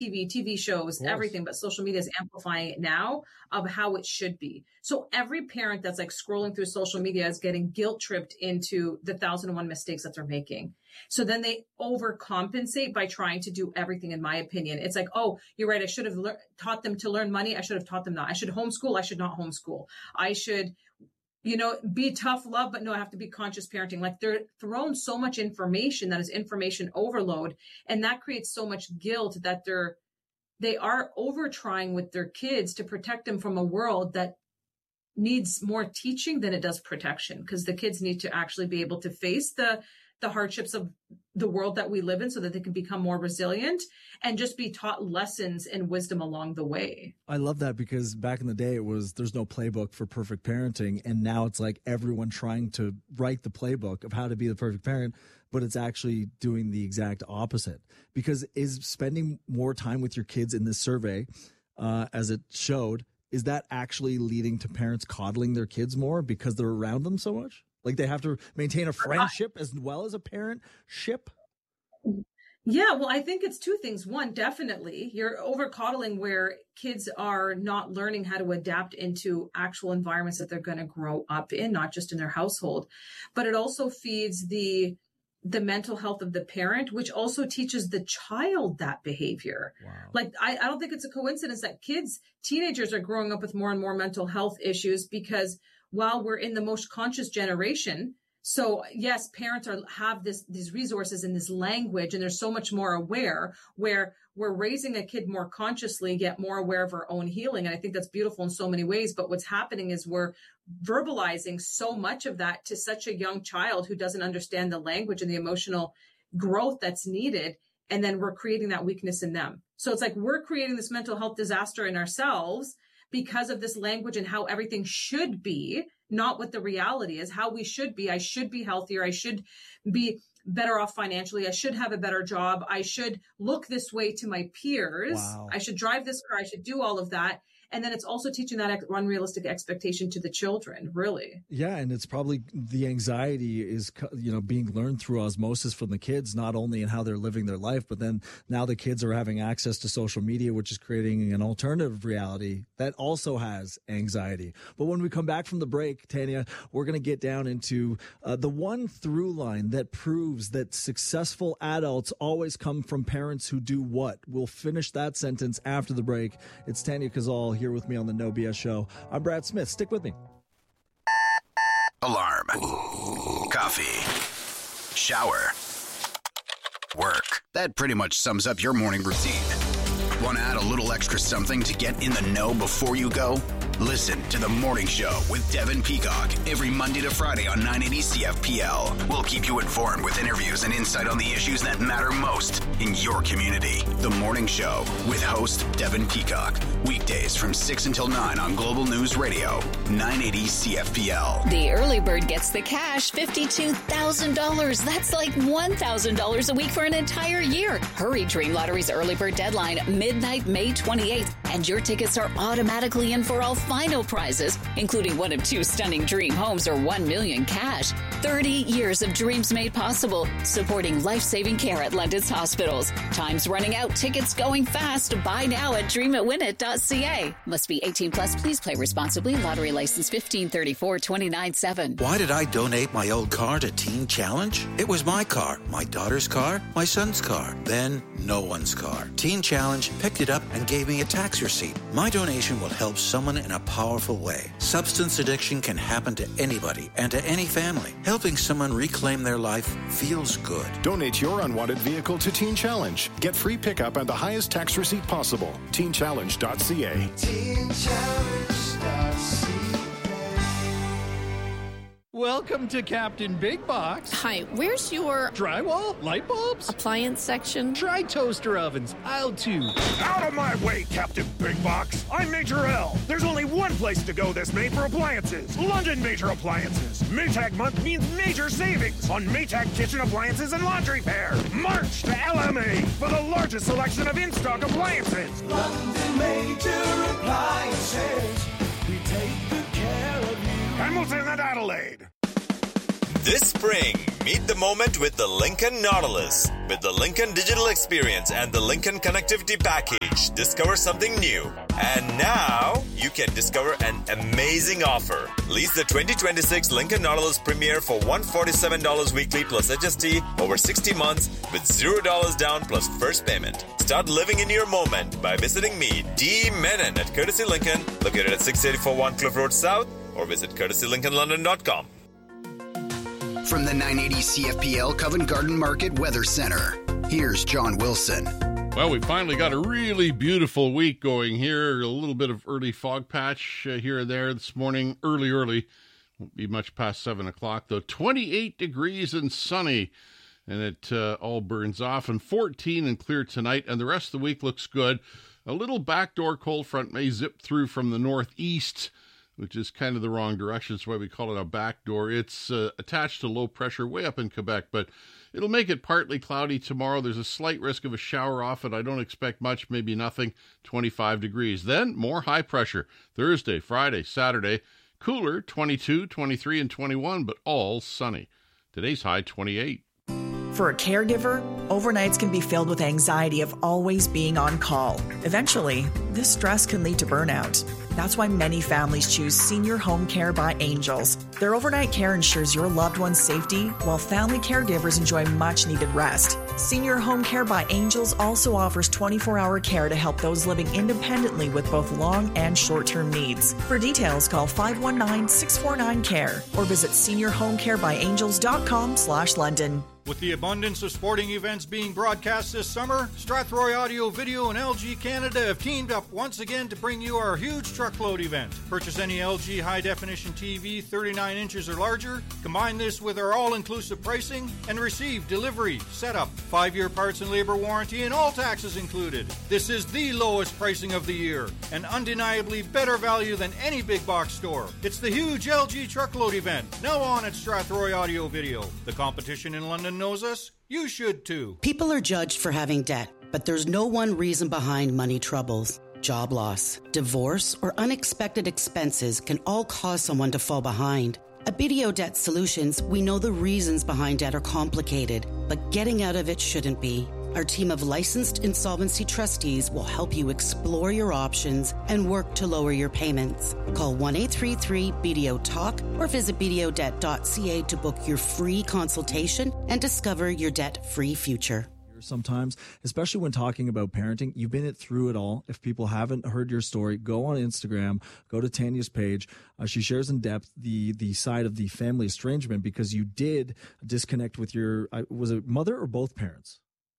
TV shows, everything, but social media is amplifying it now of how it should be. So every parent that's like scrolling through social media is getting guilt tripped into the 1,001 mistakes that they're making. So then they overcompensate by trying to do everything, in my opinion. It's like, oh, you're right. I should have taught them to learn money. I should have taught them that. I should homeschool. I should not homeschool. I should, be tough love, but no, I have to be conscious parenting. Like they're thrown so much information that is information overload. And that creates so much guilt that they are over trying with their kids to protect them from a world that needs more teaching than it does protection, because the kids need to actually be able to face the hardships of the world that we live in so that they can become more resilient and just be taught lessons and wisdom along the way. I love that, because back in the day there's no playbook for perfect parenting. And now it's like everyone trying to write the playbook of how to be the perfect parent, but it's actually doing the exact opposite. Because is spending more time with your kids in this survey, as it showed, is that actually leading to parents coddling their kids more because they're around them so much? Like they have to maintain a friendship as well as a parentship? Yeah, well, I think it's two things. One, definitely, you're over coddling where kids are not learning how to adapt into actual environments that they're going to grow up in, not just in their household. But it also feeds the mental health of the parent, which also teaches the child that behavior. Wow. Like, I don't think it's a coincidence that teenagers are growing up with more and more mental health issues, because while we're in the most conscious generation, so yes, parents have these resources and this language, and they're so much more aware, where we're raising a kid more consciously, yet more aware of our own healing. And I think that's beautiful in so many ways. But what's happening is we're verbalizing so much of that to such a young child who doesn't understand the language and the emotional growth that's needed. And then we're creating that weakness in them. So it's like we're creating this mental health disaster in ourselves because of this language and how everything should be, not what the reality is, how we should be. I should be healthier. I should be better off financially. I should have a better job. I should look this way to my peers. Wow. I should drive this car. I should do all of that. And then it's also teaching that unrealistic expectation to the children, really. Yeah, and it's probably the anxiety is, being learned through osmosis from the kids, not only in how they're living their life, but then now the kids are having access to social media, which is creating an alternative reality that also has anxiety. But when we come back from the break, Tanya, we're going to get down into the one through line that proves that successful adults always come from parents who do what? We'll finish that sentence after the break. It's Tanya Kazal here with me on the No BS Show. I'm Brad Smith. Stick with me. Alarm. Coffee. Shower. Work. That pretty much sums up your morning routine. Want to add a little extra something to get in the know before you go? Listen to The Morning Show with Devin Peacock every Monday to Friday on 980 CFPL. We'll keep you informed with interviews and insight on the issues that matter most in your community. The Morning Show with host Devin Peacock. Weekdays from 6 until 9 on Global News Radio, 980 CFPL. The early bird gets the cash, $52,000. That's like $1,000 a week for an entire year. Hurry, Dream Lottery's early bird deadline, midnight, May 28th. And your tickets are automatically in for all final prizes, including one of 2 stunning dream homes or $1 million cash. 30 years of dreams made possible, supporting life-saving care at London's hospitals. Time's running out, tickets going fast. Buy now at dreamatwinit.ca. Must be 18 plus. Please play responsibly. Lottery license 1534-297. Why did I donate my old car to Teen Challenge? It was my car, my daughter's car, my son's car, then no one's car. Teen Challenge picked it up and gave me a tax receipt. My donation will help someone in a powerful way. Substance addiction can happen to anybody and to any family. Helping someone reclaim their life feels good. Donate your unwanted vehicle to Teen Challenge. Get free pickup and the highest tax receipt possible. TeenChallenge.ca. TeenChallenge.ca. Welcome to Captain Big Box. Hi, where's your drywall, light bulbs, appliance section? Try toaster ovens, aisle 2. Out of my way, Captain Big Box. I'm Major L. There's only one place to go this May for appliances. London Major Appliances. Maytag month means major savings on Maytag kitchen appliances and laundry pair. March to LMA for the largest selection of in-stock appliances. London Major Appliances. We take good care of you. Hamilton and Adelaide. This spring, meet the moment with the Lincoln Nautilus. With the Lincoln Digital Experience and the Lincoln Connectivity Package, discover something new. And now, you can discover an amazing offer. Lease the 2026 Lincoln Nautilus Premier for $147 weekly plus HST over 60 months with $0 down plus first payment. Start living in your moment by visiting me, D. Menon, at Courtesy Lincoln, located at 684 One Cliff Road South, or visit courtesylincolnlondon.com. From the 980 CFPL Covent Garden Market Weather Center, here's John Wilson. Well, we finally got a really beautiful week going here. A little bit of early fog patch here and there this morning. Early. Won't be much past 7 o'clock, though. 28 degrees and sunny, and it all burns off. And 14 and clear tonight, and the rest of the week looks good. A little backdoor cold front may zip through from the northeast, which is kind of the wrong direction. That's why we call it a backdoor. It's attached to low pressure way up in Quebec, but it'll make it partly cloudy tomorrow. There's a slight risk of a shower off it. I don't expect much, maybe nothing. 25 degrees. Then more high pressure. Thursday, Friday, Saturday. Cooler, 22, 23, and 21, but all sunny. Today's high, 28. For a caregiver, overnights can be filled with anxiety of always being on call. Eventually, this stress can lead to burnout. That's why many families choose Senior Home Care by Angels. Their overnight care ensures your loved one's safety, while family caregivers enjoy much-needed rest. Senior Home Care by Angels also offers 24-hour care to help those living independently with both long and short-term needs. For details, call 519-649-CARE or visit seniorhomecarebyangels.com/London. With the abundance of sporting events being broadcast this summer, Strathroy Audio Video and LG Canada have teamed up once again to bring you our huge truckload event. Purchase any LG high-definition TV 39 inches or larger, combine this with our all-inclusive pricing, and receive delivery, setup, 5-year parts and labor warranty, and all taxes included. This is the lowest pricing of the year, and undeniably better value than any big box store. It's the huge LG truckload event, now on at Strathroy Audio Video. The competition in London knows us, you should too. People are judged for having debt, but there's no one reason behind money troubles. Job loss, divorce, or unexpected expenses can all cause someone to fall behind. At BDO Debt Solutions, we know the reasons behind debt are complicated, but getting out of it shouldn't be. Our team of licensed insolvency trustees will help you explore your options and work to lower your payments. Call 1-833-BDO-TALK or visit bdodebt.ca to book your free consultation and discover your debt-free future. Sometimes, especially when talking about parenting, you've been through it all. If people haven't heard your story, go on Instagram, go to Tanya's page. She shares in depth the side of the family estrangement because you did disconnect with your, was it mother or both parents?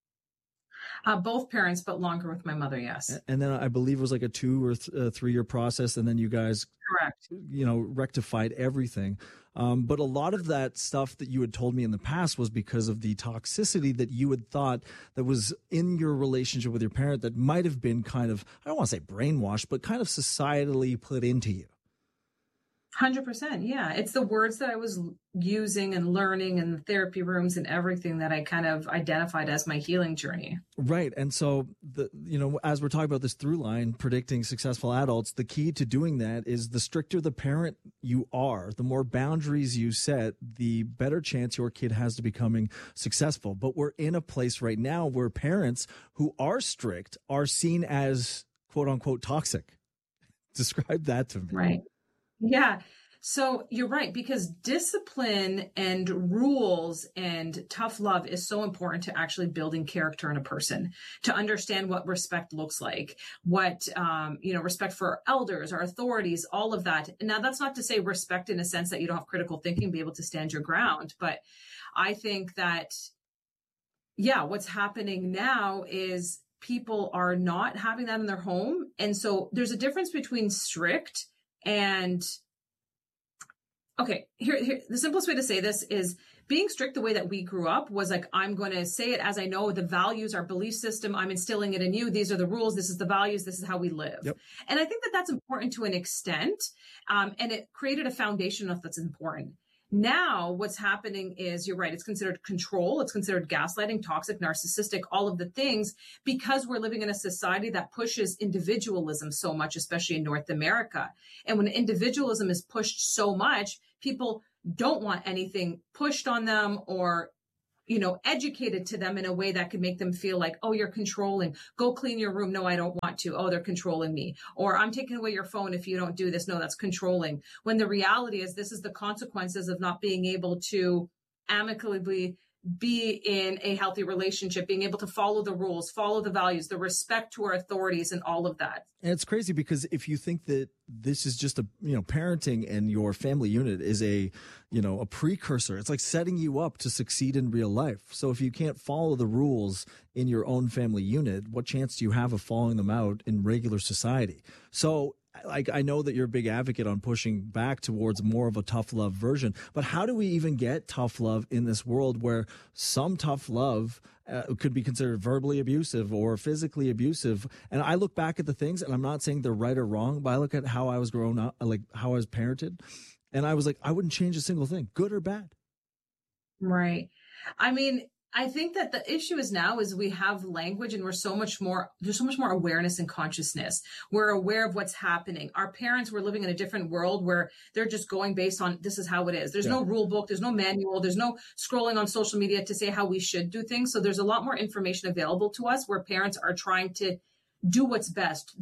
Both parents, but longer with my mother, yes. And then I believe it was like a 2 or 3 year process, and then you guys, correct, rectified everything. But a lot of that stuff that you had told me in the past was because of the toxicity that you had thought that was in your relationship with your parent that might have been kind of, I don't want to say brainwashed, but kind of societally put into you. 100%. Yeah. It's the words that I was using and learning in the therapy rooms and everything that I kind of identified as my healing journey. Right. And so, as we're talking about this through line, predicting successful adults, the key to doing that is the stricter the parent you are, the more boundaries you set, the better chance your kid has to becoming successful. But we're in a place right now where parents who are strict are seen as quote unquote toxic. Describe that to me. Right. Yeah. So you're right, because discipline and rules and tough love is so important to actually building character in a person, to understand what respect looks like, what, respect for our elders, our authorities, all of that. Now, that's not to say respect in a sense that you don't have critical thinking, be able to stand your ground. But I think that, what's happening now is people are not having that in their home. And so there's a difference between strict and, okay, here, the simplest way to say this is being strict the way that we grew up was like, I'm going to say it as I know the values, our belief system, I'm instilling it in you. These are the rules. This is the values. This is how we live. Yep. And I think that that's important to an extent. And it created a foundation of that's important. Now, what's happening is, you're right, it's considered control. It's considered gaslighting, toxic, narcissistic, all of the things, because we're living in a society that pushes individualism so much, especially in North America. And when individualism is pushed so much, people don't want anything pushed on them or, you know, educated to them in a way that could make them feel like, oh, you're controlling. Go clean your room. No, I don't want to. Oh, they're controlling me. Or I'm taking away your phone if you don't do this. No, that's controlling. When the reality is this is the consequences of not being able to amicably be in a healthy relationship, being able to follow the rules, follow the values, the respect to our authorities and all of that. And it's crazy because if you think that this is just parenting and your family unit is a precursor, it's like setting you up to succeed in real life. So if you can't follow the rules in your own family unit, what chance do you have of following them out in regular society? So I know that you're a big advocate on pushing back towards more of a tough love version, but how do we even get tough love in this world where some tough love could be considered verbally abusive or physically abusive? And I look back at the things, and I'm not saying they're right or wrong, but I look at how I was grown up, like how I was parented, and I was like, I wouldn't change a single thing, good or bad. Right. I mean, I think that the issue is now is we have language and there's so much more awareness and consciousness. We're aware of what's happening. Our parents were living in a different world where they're just going based on this is how it is. There's no rule book. There's no manual. There's no scrolling on social media to say how we should do things. So there's a lot more information available to us where parents are trying to do what's best.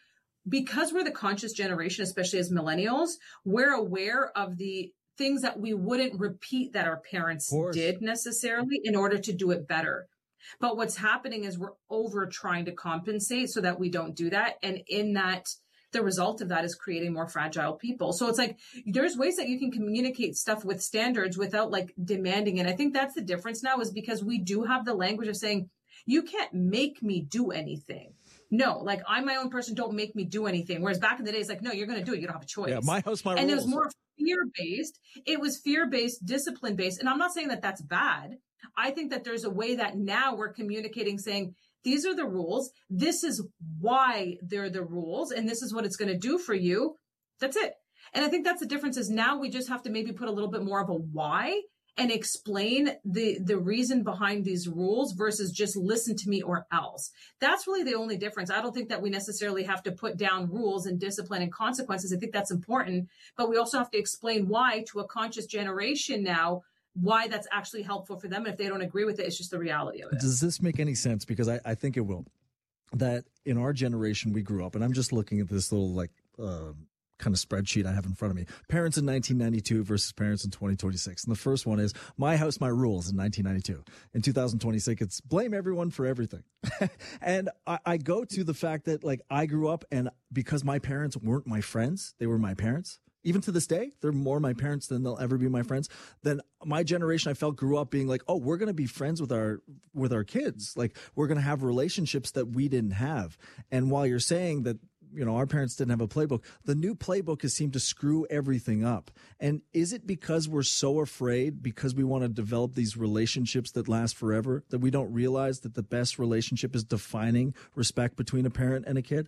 Because we're the conscious generation, especially as millennials, we're aware of the things that we wouldn't repeat that our parents did necessarily in order to do it better. But what's happening is we're over trying to compensate so that we don't do that. And in that, the result of that is creating more fragile people. So it's like, there's ways that you can communicate stuff with standards without like demanding it. I think that's the difference now is because we do have the language of saying, you can't make me do anything. No, like I'm my own person, don't make me do anything. Whereas back in the day, it's like, no, you're going to do it. You don't have a choice. Yeah, my house, my rules. And it was more fear-based. It was fear-based, discipline-based. And I'm not saying that that's bad. I think that there's a way that now we're communicating saying, these are the rules. This is why they're the rules. And this is what it's going to do for you. That's it. And I think that's the difference is now we just have to maybe put a little bit more of a why and explain the reason behind these rules versus just listen to me or else. That's really the only difference. I don't think that we necessarily have to put down rules and discipline and consequences. I think that's important, but we also have to explain why to a conscious generation now, why that's actually helpful for them. And if they don't agree with it, it's just the reality of it. Does this make any sense? Because I think it will. That in our generation, we grew up, and I'm just looking at this little kind of spreadsheet I have in front of me. Parents in 1992 versus parents in 2026. And the first one is My House, My Rules in 1992. In 2026, it's blame everyone for everything. And I go to the fact that like I grew up and because my parents weren't my friends, they were my parents. Even to this day, they're more my parents than they'll ever be my friends. Then my generation, I felt, grew up being like, oh, we're going to be friends with our kids. Like we're going to have relationships that we didn't have. And while you're saying that, you know, our parents didn't have a playbook, the new playbook has seemed to screw everything up. And is it because we're so afraid, because we want to develop these relationships that last forever, that we don't realize that the best relationship is defining respect between a parent and a kid?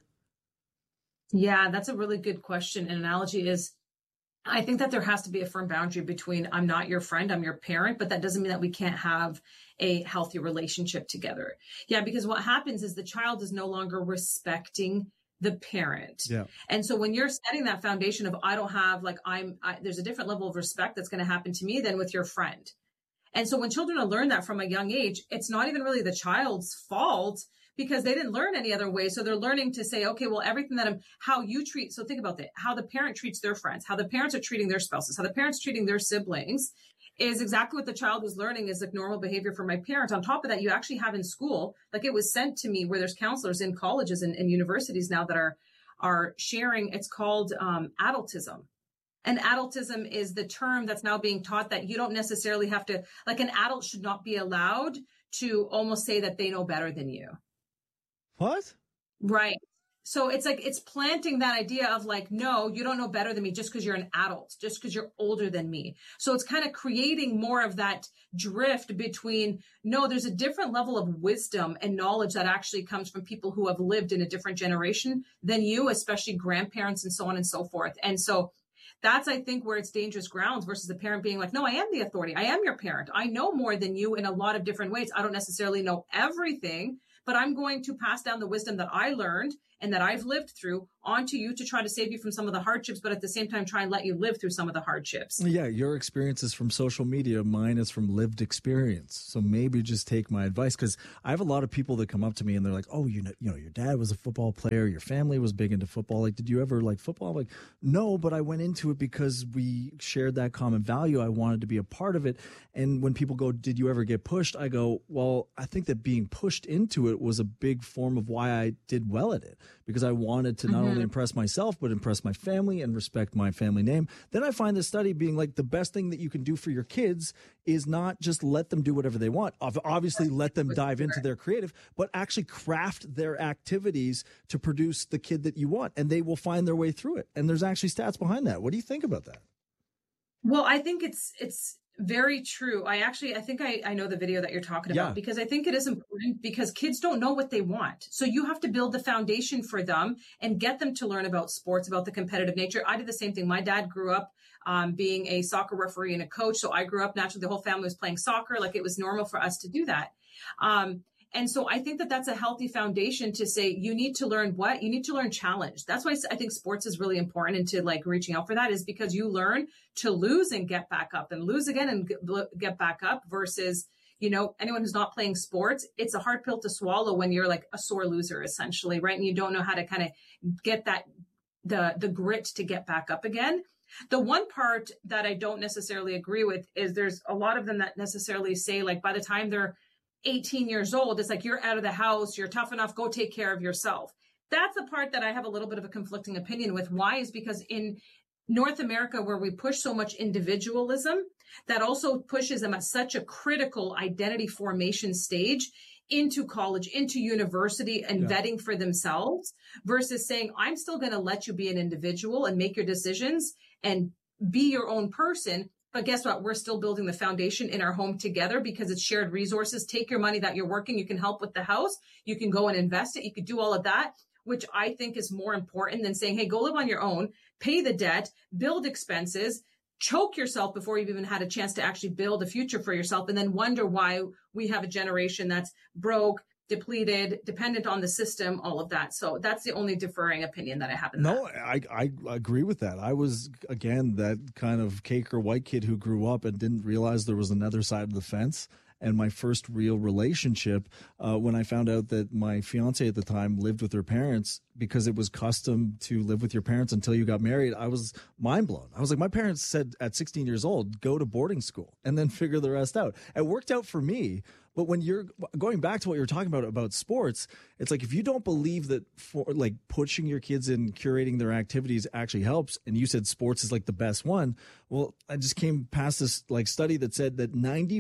Yeah, that's a really good question. An analogy is, I think that there has to be a firm boundary between I'm not your friend, I'm your parent, but that doesn't mean that we can't have a healthy relationship together. Yeah, because what happens is the child is no longer respecting the parent. Yeah. And so when you're setting that foundation of I don't have like there's a different level of respect that's going to happen to me than with your friend. And so when children learn that from a young age, it's not even really the child's fault because they didn't learn any other way. So they're learning to say, okay, well, everything that how you treat. So think about that, how the parent treats their friends, how the parents are treating their spouses, how the parents treating their siblings is exactly what the child was learning is like normal behavior for my parent. On top of that, you actually have in school, like it was sent to me where there's counselors in colleges and universities now that are sharing. It's called adultism. And adultism is the term that's now being taught that you don't necessarily have to, like an adult should not be allowed to almost say that they know better than you. What? Right. So it's like, it's planting that idea of like, no, you don't know better than me just because you're an adult, just because you're older than me. So it's kind of creating more of that drift between, no, there's a different level of wisdom and knowledge that actually comes from people who have lived in a different generation than you, especially grandparents and so on and so forth. And so that's, I think, where it's dangerous grounds versus the parent being like, no, I am the authority. I am your parent. I know more than you in a lot of different ways. I don't necessarily know everything, but I'm going to pass down the wisdom that I learned and that I've lived through onto you to try to save you from some of the hardships, but at the same time, try and let you live through some of the hardships. Yeah, your experience is from social media. Mine is from lived experience. So maybe just take my advice, because I have a lot of people that come up to me and they're like, oh, you know, your dad was a football player. Your family was big into football. Like, did you ever like football? I'm like, no, but I went into it because we shared that common value. I wanted to be a part of it. And when people go, did you ever get pushed? I go, well, I think that being pushed into it was a big form of why I did well at it, because I wanted to not only impress myself, but impress my family and respect my family name. Then I find this study being like the best thing that you can do for your kids is not just let them do whatever they want. Obviously, let them dive into their creative, but actually craft their activities to produce the kid that you want, and they will find their way through it. And there's actually stats behind that. What do you think about that? Well, I think it's very true. I think I know the video that you're talking about, because I think it is important, because kids don't know what they want. So you have to build the foundation for them and get them to learn about sports, about the competitive nature. I did the same thing. My dad grew up being a soccer referee and a coach. So I grew up naturally, the whole family was playing soccer. Like, it was normal for us to do that. And so I think that that's a healthy foundation to say, you need to learn what? You need to learn challenge. That's why I think sports is really important, into like reaching out for that, is because you learn to lose and get back up, and lose again and get back up, versus, you know, anyone who's not playing sports, it's a hard pill to swallow when you're like a sore loser, essentially, right? And you don't know how to kind of get that, the grit to get back up again. The one part that I don't necessarily agree with is there's a lot of them that necessarily say, like, by the time they're 18 years old, it's like, you're out of the house, you're tough enough, go take care of yourself. That's the part that I have a little bit of a conflicting opinion with. Why? Is because in North America, where we push so much individualism, that also pushes them at such a critical identity formation stage into college, into university, and vetting for themselves, versus saying, I'm still going to let you be an individual and make your decisions and be your own person. But guess what? We're still building the foundation in our home together, because it's shared resources. Take your money that you're working. You can help with the house. You can go and invest it. You could do all of that, which I think is more important than saying, hey, go live on your own, pay the debt, build expenses, choke yourself before you've even had a chance to actually build a future for yourself, and then wonder why we have a generation that's broke, depleted, dependent on the system, all of that. So that's the only differing opinion that I have in that. No, I agree with that. I was, again, that kind of cake or white kid who grew up and didn't realize there was another side of the fence. And my first real relationship, when I found out that my fiance at the time lived with her parents, because it was custom to live with your parents until you got married, I was mind blown. I was like, my parents said at 16 years old, go to boarding school and then figure the rest out. It worked out for me. But when you're going back to what you're talking about sports, it's like, if you don't believe that for like pushing your kids in, curating their activities actually helps, and you said sports is like the best one. Well, I just came past this like study that said that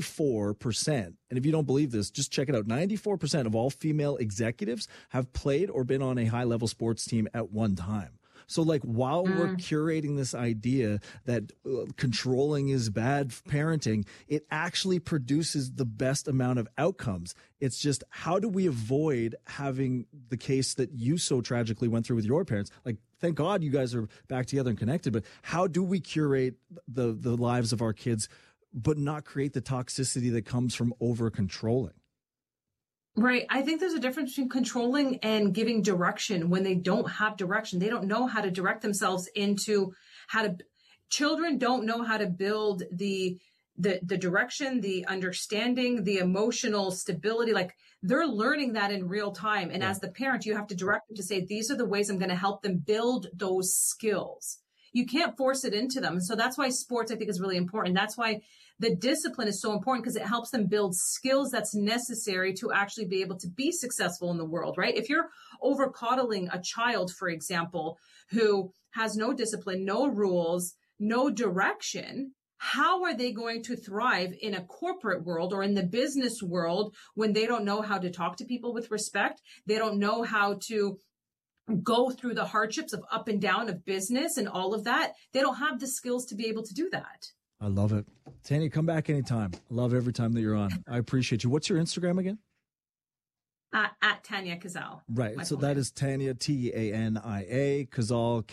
94%, and if you don't believe this, just check it out, 94% of all female executives have played or been on a high level sports team at one time. So like, while we're curating this idea that controlling is bad parenting, it actually produces the best amount of outcomes. It's just, how do we avoid having the case that you so tragically went through with your parents? Like, thank God you guys are back together and connected, but how do we curate the lives of our kids, but not create the toxicity that comes from over controlling? Right. I think there's a difference between controlling and giving direction. When they don't have direction, they don't know how to direct themselves into children don't know how to build the direction, the understanding, the emotional stability. Like, they're learning that in real time. And as the parent, you have to direct them to say, these are the ways I'm going to help them build those skills. You can't force it into them. So that's why sports, I think, is really important. That's why the discipline is so important, because it helps them build skills that's necessary to actually be able to be successful in the world, right? If you're over coddling a child, for example, who has no discipline, no rules, no direction, how are they going to thrive in a corporate world or in the business world when they don't know how to talk to people with respect? They don't know how to go through the hardships of up and down of business and all of that. They don't have the skills to be able to do that. I love it. Tanya, come back anytime. I love every time that you're on. I appreciate you. What's your Instagram again? At Tanya Kazal. Right. So that is Tanya, Tania, Kazal,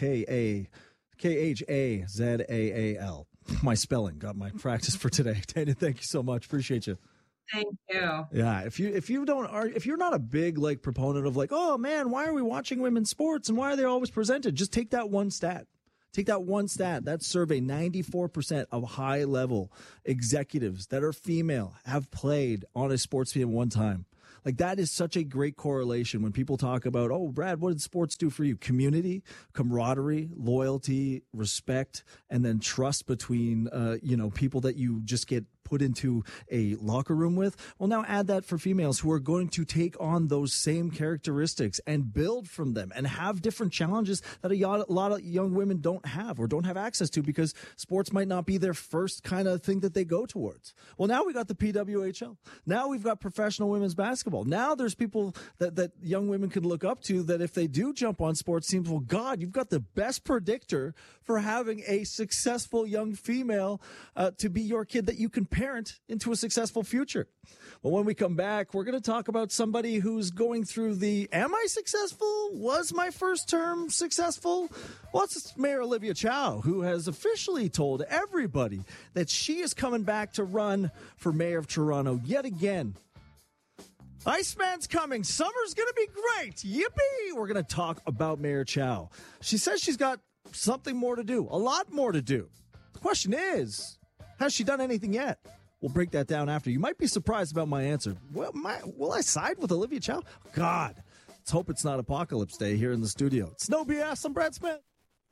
Khazal. My spelling got my practice for today. Tanya, thank you so much. Appreciate you. Thank you. Yeah, if you're not a big like proponent of like, oh man, why are we watching women's sports and why are they always presented? Just take that one stat. Take that one stat. That survey, 94% of high-level executives that are female have played on a sports team one time. Like, that is such a great correlation when people talk about, oh, Brad, what did sports do for you? Community, camaraderie, loyalty, respect, and then trust between, people that you just get put into a locker room with. Well, now add that for females who are going to take on those same characteristics and build from them and have different challenges that a lot of young women don't have or don't have access to because sports might not be their first kind of thing that they go towards. Well, now we got the PWHL. Now we've got professional women's basketball. Now there's people that young women can look up to that if they do jump on sports teams, well, God, you've got the best predictor for having a successful young female to be your kid that you can parent into a successful future. Well, when we come back, we're going to talk about somebody who's going through am I successful? Was my first term successful? Well, it's Mayor Olivia Chow, who has officially told everybody that she is coming back to run for mayor of Toronto yet again. Iceman's coming. Summer's going to be great. Yippee! We're going to talk about Mayor Chow. She says she's got something more to do, a lot more to do. The question is, has she done anything yet? We'll break that down after. You might be surprised about my answer. Well, will I side with Olivia Chow? God, let's hope it's not Apocalypse Day here in the studio. It's No BS. I'm Brad Smith.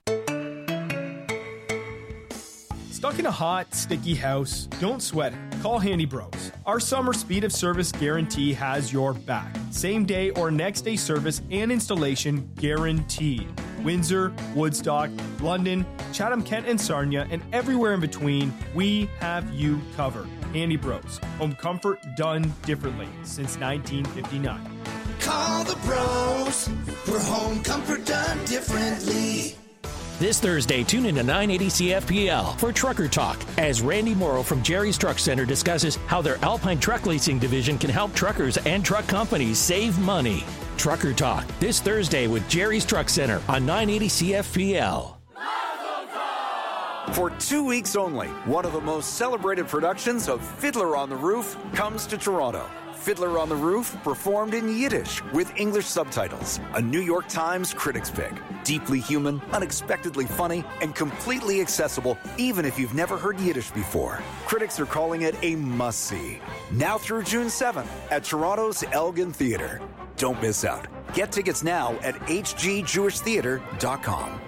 Stuck in a hot, sticky house? Don't sweat it. Call Handy Bros. Our summer speed of service guarantee has your back. Same day or next day service and installation guaranteed. Windsor, Woodstock, London, Chatham-Kent and Sarnia, and everywhere in between, we have you covered. Handy Bros. Home comfort done differently since 1959. Call the bros for home comfort done differently. This Thursday, tune in to 980 CFPL for Trucker Talk as Randy Morrow from Jerry's Truck Center discusses how their Alpine Truck Leasing division can help truckers and truck companies save money. Trucker Talk this Thursday with Jerry's Truck Center on 980 CFPL. For 2 weeks only, one of the most celebrated productions of Fiddler on the Roof comes to Toronto. Fiddler on the Roof performed in Yiddish with English subtitles. A New York Times critics pick. Deeply human, unexpectedly funny, and completely accessible even if you've never heard Yiddish before. Critics are calling it a must-see. Now through June 7th at Toronto's Elgin Theatre. Don't miss out. Get tickets now at hgjewishtheatre.com.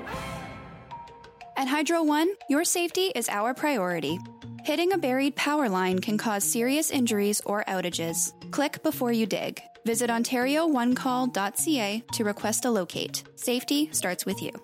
At Hydro One, your safety is our priority. Hitting a buried power line can cause serious injuries or outages. Click before you dig. Visit OntarioOneCall.ca to request a locate. Safety starts with you.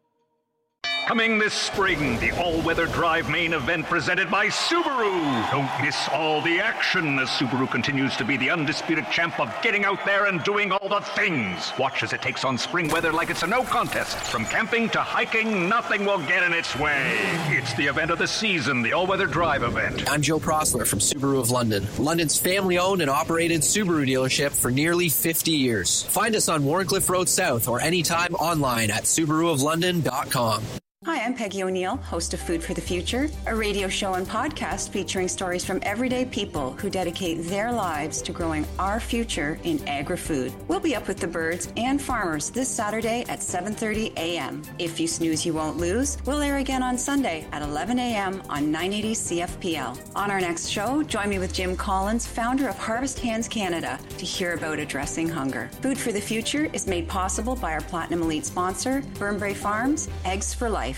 Coming this spring, the all-weather drive main event presented by Subaru. Don't miss all the action as Subaru continues to be the undisputed champ of getting out there and doing all the things. Watch as it takes on spring weather like it's a no contest. From camping to hiking, nothing will get in its way. It's the event of the season, the all-weather drive event. I'm Joe Prosler from Subaru of London, London's family-owned and operated Subaru dealership for nearly 50 years. Find us on Warncliffe Road South or anytime online at SubaruofLondon.com. Hi, I'm Peggy O'Neill, host of Food for the Future, a radio show and podcast featuring stories from everyday people who dedicate their lives to growing our future in agri-food. We'll be up with the birds and farmers this Saturday at 7:30 a.m. If you snooze, you won't lose. We'll air again on Sunday at 11 a.m. on 980 CFPL. On our next show, join me with Jim Collins, founder of Harvest Hands Canada, to hear about addressing hunger. Food for the Future is made possible by our Platinum Elite sponsor, Burnbrae Farms, Eggs for Life.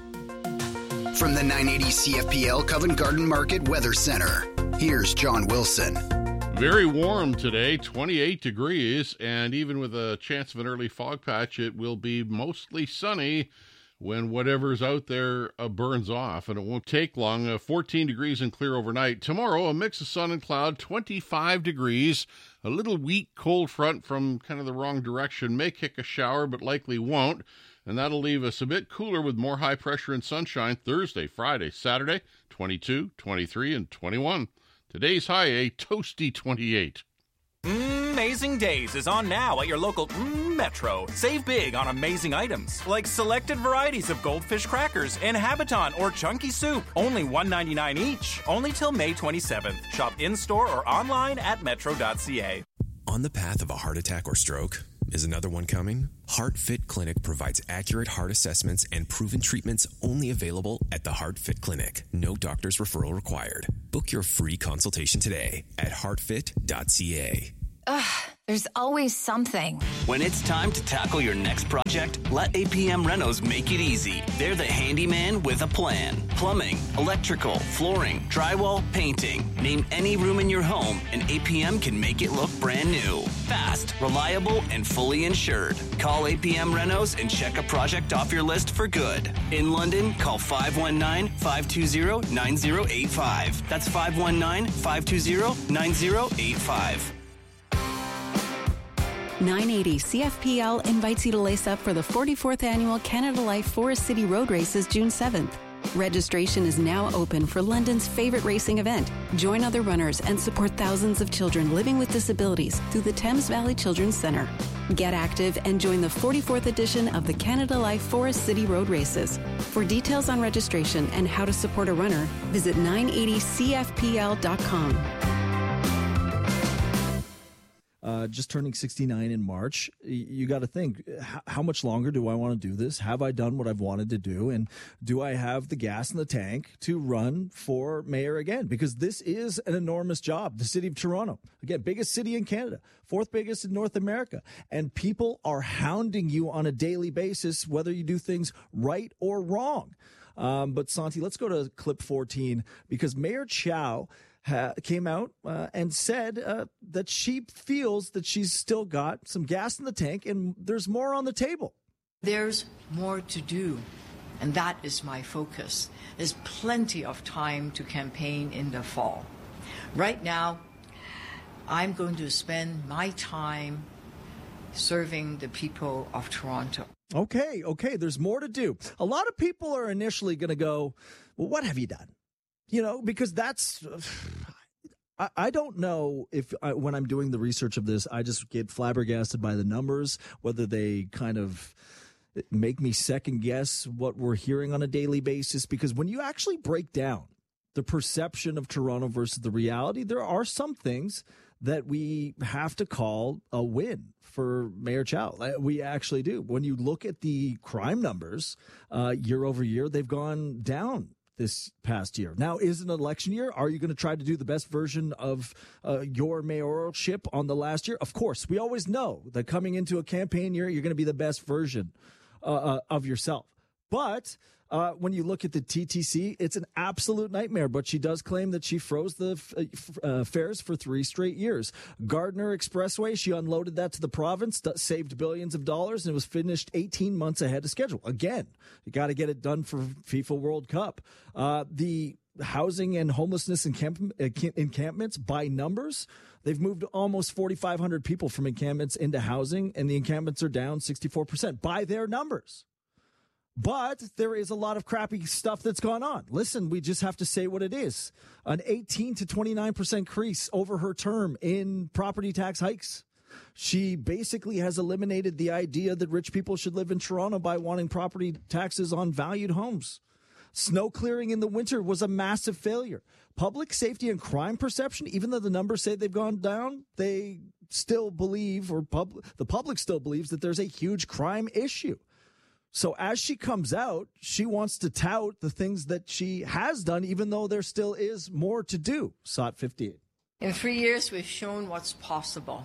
From the 980 CFPL Covent Garden Market Weather Center, here's John Wilson. Very warm today, 28 degrees, and even with a chance of an early fog patch, it will be mostly sunny when whatever's out there burns off, and it won't take long. 14 degrees and clear overnight. Tomorrow, a mix of sun and cloud, 25 degrees. A little weak cold front from kind of the wrong direction may kick a shower, but likely won't. And that'll leave us a bit cooler with more high pressure and sunshine Thursday, Friday, Saturday, 22, 23, and 21. Today's high, a toasty 28. Amazing Days is on now at your local Metro. Save big on amazing items like selected varieties of Goldfish crackers and Habitant or Chunky soup. Only $1.99 each. Only till May 27th. Shop in-store or online at metro.ca. On the path of a heart attack or stroke? Is another one coming? HeartFit Clinic provides accurate heart assessments and proven treatments only available at the HeartFit Clinic. No doctor's referral required. Book your free consultation today at heartfit.ca. There's always something. When it's time to tackle your next project, let APM Renos make it easy. They're the handyman with a plan. Plumbing, electrical, flooring, drywall, painting. Name any room in your home and APM can make it look brand new. Fast, reliable, and fully insured. Call APM Renos and check a project off your list for good. In London, call 519-520-9085. That's 519-520-9085. 980 CFPL invites you to lace up for the 44th Annual Canada Life Forest City Road Races June 7th. Registration is now open for London's favorite racing event. Join other runners and support thousands of children living with disabilities through the Thames Valley Children's Centre. Get active and join the 44th edition of the Canada Life Forest City Road Races. For details on registration and how to support a runner, visit 980cfpl.com. Just turning 69 in March, you got to think, how much longer do I want to do this? Have I done what I've wanted to do? And do I have the gas in the tank to run for mayor again? Because this is an enormous job. The city of Toronto, again, biggest city in Canada, fourth biggest in North America. And people are hounding you on a daily basis, whether you do things right or wrong. But Santi, let's go to clip 14, because Mayor Chow came out and said that she feels that she's still got some gas in the tank and there's more on the table. There's more to do, and that is my focus. There's plenty of time to campaign in the fall. Right now, I'm going to spend my time serving the people of Toronto. Okay, there's more to do. A lot of people are initially going to go, well, what have you done? You know, because that's, I don't know if when I'm doing the research of this, I just get flabbergasted by the numbers, whether they kind of make me second guess what we're hearing on a daily basis. Because when you actually break down the perception of Toronto versus the reality, there are some things that we have to call a win for Mayor Chow. We actually do. When you look at the crime numbers year over year, they've gone down this past year. Now, is it an election year? Are you going to try to do the best version of your mayoralship on the last year? Of course. We always know that coming into a campaign year, you're going to be the best version of yourself. But when you look at the TTC, it's an absolute nightmare. But she does claim that she froze the fares for 3 straight years. Gardiner Expressway, she unloaded that to the province, saved billions of dollars, and it was finished 18 months ahead of schedule. Again, you got to get it done for FIFA World Cup. The housing and homelessness encampments by numbers, they've moved almost 4,500 people from encampments into housing, and the encampments are down 64% by their numbers. But there is a lot of crappy stuff that's gone on. Listen, we just have to say what it is. An 18 to 29% increase over her term in property tax hikes. She basically has eliminated the idea that rich people should live in Toronto by wanting property taxes on valued homes. Snow clearing in the winter was a massive failure. Public safety and crime perception, even though the numbers say they've gone down, they still believe, or the public still believes, that there's a huge crime issue. So as she comes out, she wants to tout the things that she has done, even though there still is more to do. SOT 58. In 3 years, we've shown what's possible.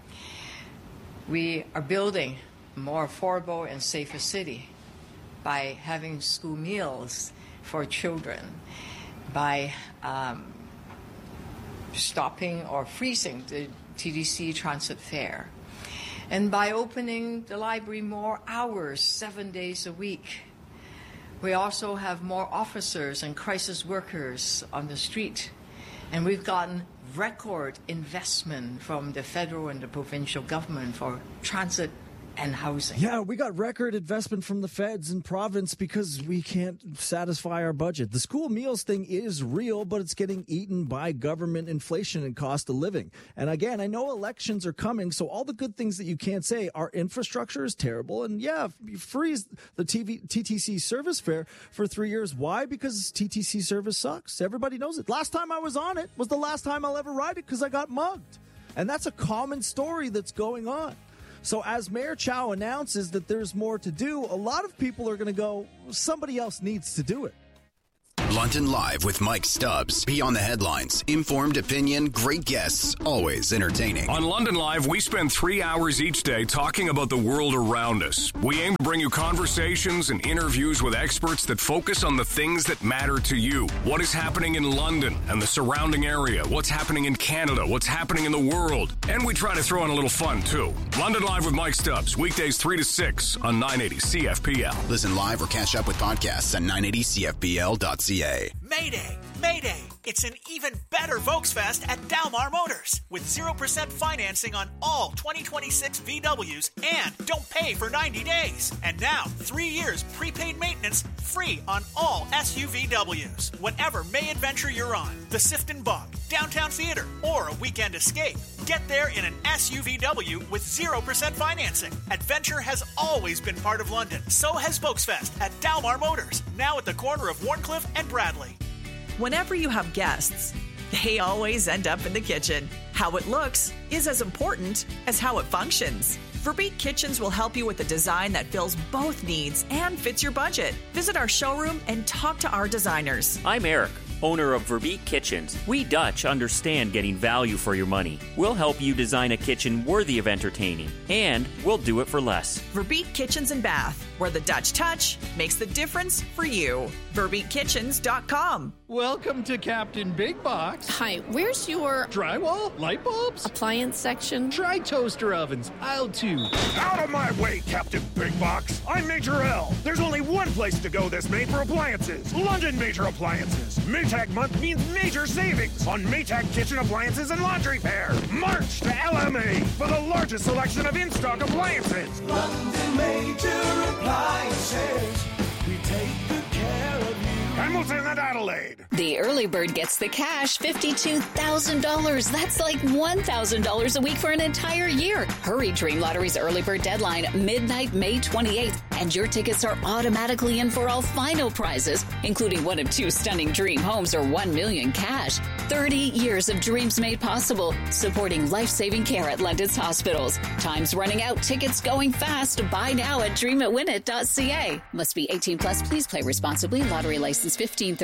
We are building a more affordable and safer city by having school meals for children, by stopping or freezing the TTC transit fare, and by opening the library more hours, 7 days a week. We also have more officers and crisis workers on the street. And we've gotten record investment from the federal and the provincial government for transit and housing. Yeah, we got record investment from the feds and province because we can't satisfy our budget. The school meals thing is real, but it's getting eaten by government inflation and cost of living. And again, I know elections are coming, so all the good things that you can't say, our infrastructure is terrible. And yeah, you freeze the TTC service fare for 3 years. Why? Because TTC service sucks. Everybody knows it. Last time I was on it was the last time I'll ever ride it because I got mugged. And that's a common story that's going on. So as Mayor Chow announces that there's more to do, a lot of people are going to go, somebody else needs to do it. London Live with Mike Stubbs. Beyond the headlines, informed opinion, great guests, always entertaining. On London Live, we spend 3 hours each day talking about the world around us. We aim to bring you conversations and interviews with experts that focus on the things that matter to you. What is happening in London and the surrounding area? What's happening in Canada? What's happening in the world? And we try to throw in a little fun, too. London Live with Mike Stubbs, weekdays 3 to 6 on 980 CFPL. Listen live or catch up with podcasts at 980CFPL.ca. Mayday! Mayday! It's an even better Volksfest at Dalmar Motors with 0% financing on all 2026 VWs and don't pay for 90 days. And now, 3 years prepaid maintenance free on all SUVWs. Whatever May adventure you're on, the Sifton Bog, Downtown Theater, or a weekend escape, get there in an SUVW with 0% financing. Adventure has always been part of London. So has Volksfest at Dalmar Motors, now at the corner of Warncliffe and Bradley. Whenever you have guests, they always end up in the kitchen. How it looks is as important as how it functions. Verbeek Kitchens will help you with a design that fills both needs and fits your budget. Visit our showroom and talk to our designers. I'm Eric, owner of Verbeek Kitchens. We Dutch understand getting value for your money. We'll help you design a kitchen worthy of entertaining, and we'll do it for less. Verbeek Kitchens and Bath, where the Dutch touch makes the difference for you. VerbeekKitchens.com. Welcome to Captain Big Box. Hi, where's your drywall, light bulbs, appliance section? Try toaster ovens, aisle 2. Out of my way, Captain Big Box. I'm Major L. There's only one place to go this May for appliances. London Major Appliances. Maytag month means major savings on Maytag kitchen appliances and laundry pair. March to LMA for the largest selection of in-stock appliances. London Major Appliances. We take good care of you. Hamilton and Adelaide. The early bird gets the cash, $52,000. That's like $1,000 a week for an entire year. Hurry, Dream Lottery's early bird deadline, midnight, May 28th, and your tickets are automatically in for all final prizes, including one of 2 stunning dream homes or $1 million cash. 30 years of dreams made possible, supporting life-saving care at London's hospitals. Time's running out, tickets going fast. Buy now at dreamitwinit.ca. Must be 18 plus. Please play responsibly. Lottery license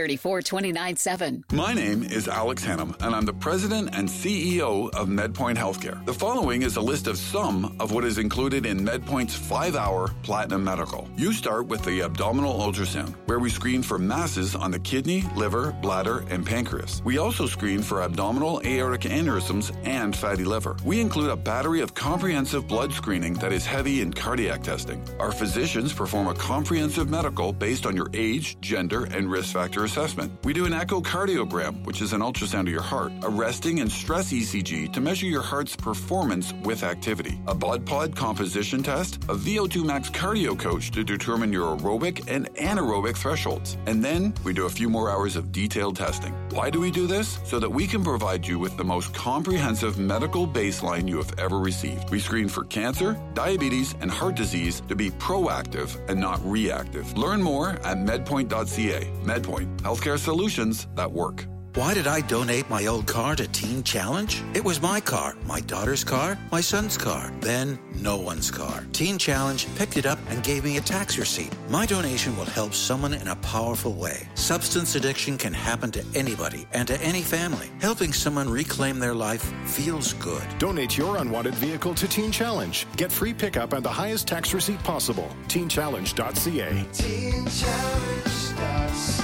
1534-297. My name is Alex Hannum, and I'm the president and CEO of MedPoint Healthcare. The following is a list of some of what is included in MedPoint's 5-hour Platinum Medical. You start with the abdominal ultrasound, where we screen for masses on the kidney, liver, bladder, and pancreas. We also screen for abdominal aortic aneurysms and fatty liver. We include a battery of comprehensive blood screening that is heavy in cardiac testing. Our physicians perform a comprehensive medical based on your age, gender, and risk factor assessment. We do an echocardiogram, which is an ultrasound of your heart, a resting and stress ECG to measure your heart's performance with activity, a blood pod composition test, a VO2 max cardio coach to determine your aerobic and anaerobic thresholds. And then we do a few more hours of detailed testing. Why do we do this? So that we can provide you with the most comprehensive medical baseline you have ever received. We screen for cancer, diabetes, and heart disease to be proactive and not reactive. Learn more at medpoint.ca. MedPoint, healthcare solutions that work. Why did I donate my old car to Teen Challenge? It was my car, my daughter's car, my son's car, then no one's car. Teen Challenge picked it up and gave me a tax receipt. My donation will help someone in a powerful way. Substance addiction can happen to anybody and to any family. Helping someone reclaim their life feels good. Donate your unwanted vehicle to Teen Challenge. Get free pickup and the highest tax receipt possible. TeenChallenge.ca. TeenChallenge.ca.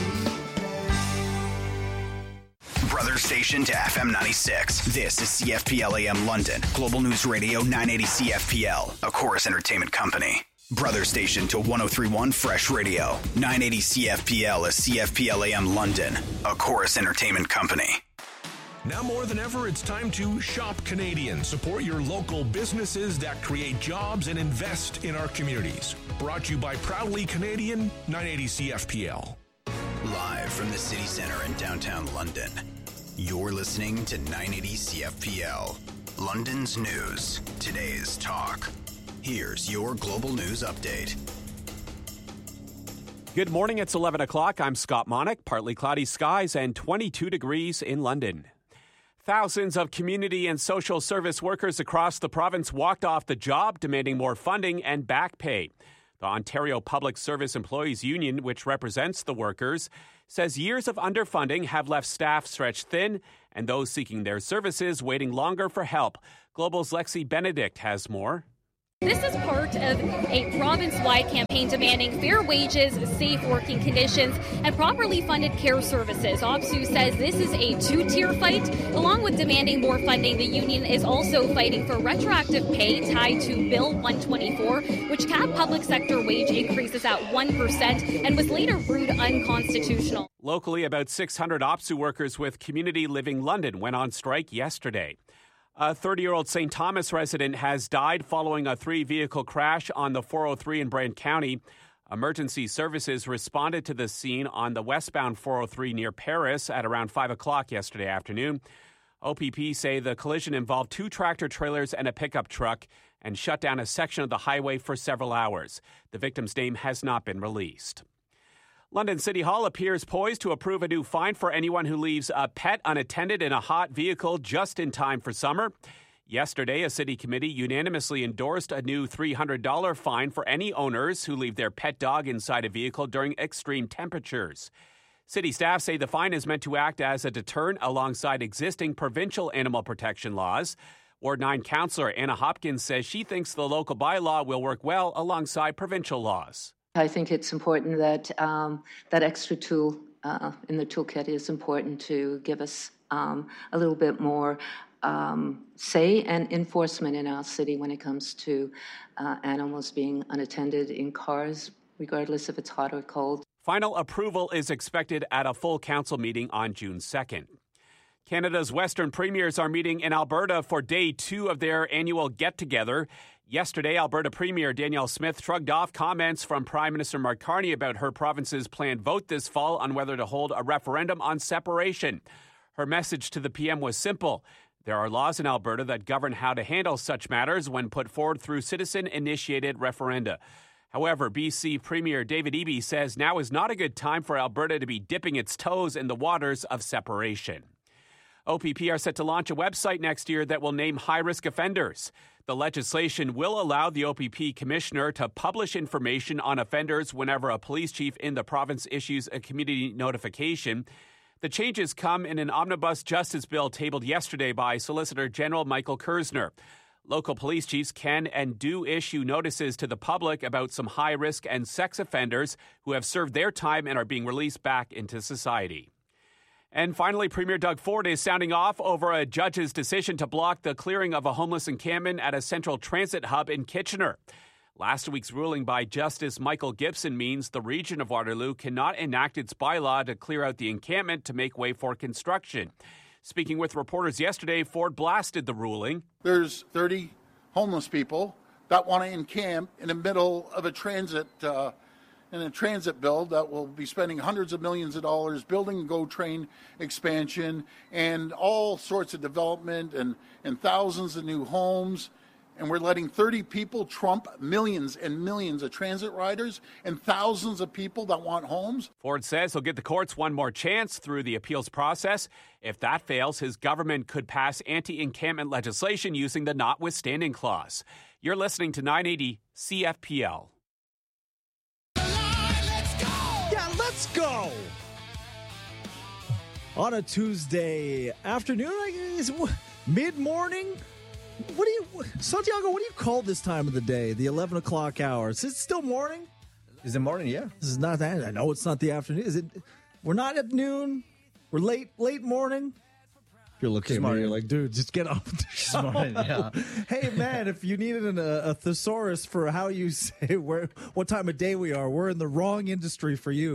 Brother station to FM 96. This is CFPL AM London. Global News Radio 980 CFPL, a Chorus Entertainment company. Brother station to 1031 Fresh Radio. 980 CFPL is CFPL AM London, a Chorus Entertainment company. Now more than ever, it's time to shop Canadian. Support your local businesses that create jobs and invest in our communities. Brought to you by Proudly Canadian, 980 CFPL. Live from the city centre in downtown London, you're listening to 980 CFPL. London's news, today's talk. Here's your global news update. Good morning, it's 11 o'clock. I'm Scott Monick. Partly cloudy skies and 22 degrees in London. Thousands of community and social service workers across the province walked off the job, demanding more funding and back pay. The Ontario Public Service Employees Union, which represents the workers, says years of underfunding have left staff stretched thin and those seeking their services waiting longer for help. Global's Lexi Benedict has more. This is part of a province-wide campaign demanding fair wages, safe working conditions, and properly funded care services. OPSEU says this is a two-tier fight. Along with demanding more funding, the union is also fighting for retroactive pay tied to Bill 124, which capped public sector wage increases at 1% and was later ruled unconstitutional. Locally, about 600 OPSEU workers with Community Living London went on strike yesterday. A 30-year-old St. Thomas resident has died following a three-vehicle crash on the 403 in Brant County. Emergency services responded to the scene on the westbound 403 near Paris at around 5 o'clock yesterday afternoon. OPP say the collision involved two tractor-trailers and a pickup truck and shut down a section of the highway for several hours. The victim's name has not been released. London City Hall appears poised to approve a new fine for anyone who leaves a pet unattended in a hot vehicle just in time for summer. Yesterday, a city committee unanimously endorsed a new $300 fine for any owners who leave their pet dog inside a vehicle during extreme temperatures. City staff say the fine is meant to act as a deterrent alongside existing provincial animal protection laws. Ward 9 Councillor Anna Hopkins says she thinks the local bylaw will work well alongside provincial laws. I think it's important that that extra tool in the toolkit is important to give us a little bit more say and enforcement in our city when it comes to animals being unattended in cars, regardless if it's hot or cold. Final approval is expected at a full council meeting on June 2nd. Canada's Western premiers are meeting in Alberta for day 2 of their annual get-together. Yesterday, Alberta Premier Danielle Smith shrugged off comments from Prime Minister Mark Carney about her province's planned vote this fall on whether to hold a referendum on separation. Her message to the PM was simple. There are laws in Alberta that govern how to handle such matters when put forward through citizen-initiated referenda. However, BC Premier David Eby says now is not a good time for Alberta to be dipping its toes in the waters of separation. OPP are set to launch a website next year that will name high-risk offenders. The legislation will allow the OPP commissioner to publish information on offenders whenever a police chief in the province issues a community notification. The changes come in an omnibus justice bill tabled yesterday by Solicitor General Michael Kersner. Local police chiefs can and do issue notices to the public about some high-risk and sex offenders who have served their time and are being released back into society. And finally, Premier Doug Ford is sounding off over a judge's decision to block the clearing of a homeless encampment at a central transit hub in Kitchener. Last week's ruling by Justice Michael Gibson means the region of Waterloo cannot enact its bylaw to clear out the encampment to make way for construction. Speaking with reporters yesterday, Ford blasted the ruling. There's 30 homeless people that want to encamp in the middle of a transit build that will be spending hundreds of millions of dollars building GO train expansion and all sorts of development and thousands of new homes. And we're letting 30 people trump millions and millions of transit riders and thousands of people that want homes. Ford says he'll give the courts one more chance through the appeals process. If that fails, his government could pass anti-encampment legislation using the notwithstanding clause. You're listening to 980 CFPL. Let's go! On a Tuesday afternoon, mid-morning? Santiago, what do you call this time of the day, the 11 o'clock hour? Is it still morning? Is it morning? Yeah. This is not that. I know it's not the afternoon. Is it? We're not at noon. We're late morning. If you're looking at me, you're like, dude, just get off the show. Morning, yeah. Hey, man, if you needed a thesaurus for how you say what time of day we are, we're in the wrong industry for you.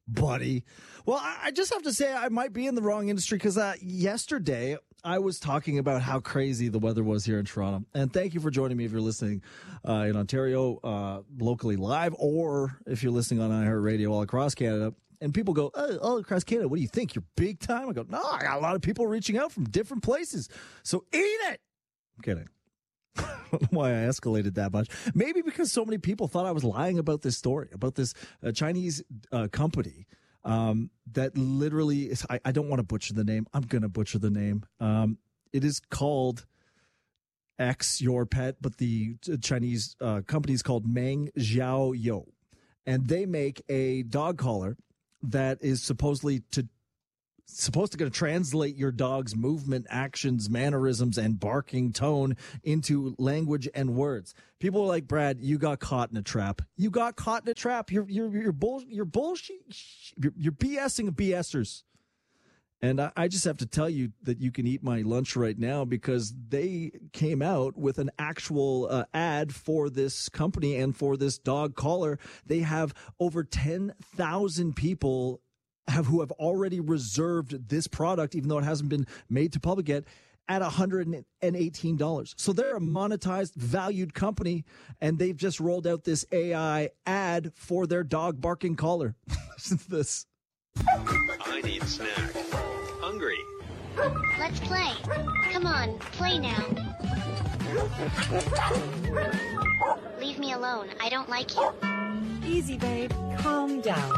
buddy. Well, I just have to say I might be in the wrong industry because yesterday I was talking about how crazy the weather was here in Toronto. And thank you for joining me if you're listening in Ontario, locally live, or if you're listening on iHeartRadio all across Canada. And people go, oh, all across Canada, what do you think? You're big time? I go, no, I got a lot of people reaching out from different places. So eat it. I'm kidding. I don't know why I escalated that much. Maybe because so many people thought I was lying about this story, about this Chinese company that literally is, I don't want to butcher the name. I'm going to butcher the name. It is called X Your Pet, but the Chinese company is called Meng Xiao Yo. And they make a dog collar that is supposed to translate your dog's movement, actions, mannerisms, and barking tone into language and words. People are like, Brad, you got caught in a trap. You got caught in a trap. You're bullshit. You're BSing BSers. And I just have to tell you that you can eat my lunch right now because they came out with an actual ad for this company and for this dog collar. They have over 10,000 people who have already reserved this product, even though it hasn't been made to public yet, at $118. So they're a monetized, valued company, and they've just rolled out this AI ad for their dog barking collar. Listen to this. I need a snack. Hungry. Let's play. Come on, play now. Leave me alone. I don't like you. Easy, babe. Calm down.